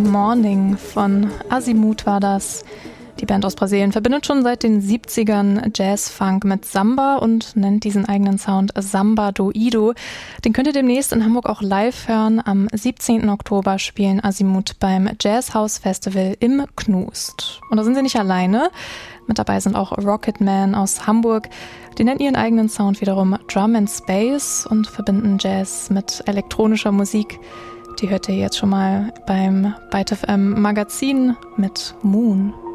Morning von Azimuth war das. Die Band aus Brasilien verbindet schon seit den 70ern Jazz-Funk mit Samba und nennt diesen eigenen Sound Samba do Ido. Den könnt ihr demnächst in Hamburg auch live hören. Am 17. Oktober spielen Azimuth beim Jazz House Festival im Knust. Und da sind sie nicht alleine. Mit dabei sind auch Rocketman aus Hamburg. Die nennen ihren eigenen Sound wiederum Drum and Space und verbinden Jazz mit elektronischer Musik. Die hört ihr jetzt schon mal beim Byte FM Magazin mit Moon.